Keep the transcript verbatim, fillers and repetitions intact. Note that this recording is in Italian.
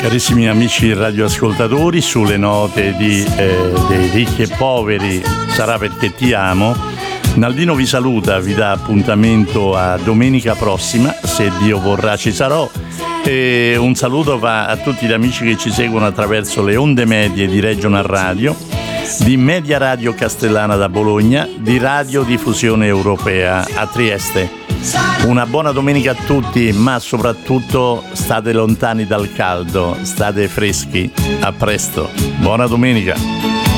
Carissimi amici radioascoltatori, sulle note di eh, dei ricchi e poveri sarà perché ti amo, Naldino vi saluta, vi dà appuntamento a domenica prossima, se Dio vorrà ci sarò, e un saluto va a tutti gli amici che ci seguono attraverso le onde medie di Regional Radio, di Media Radio Castellana da Bologna, di Radio Diffusione Europea a Trieste. Una buona domenica a tutti, ma soprattutto state lontani dal caldo, state freschi. A presto, buona domenica.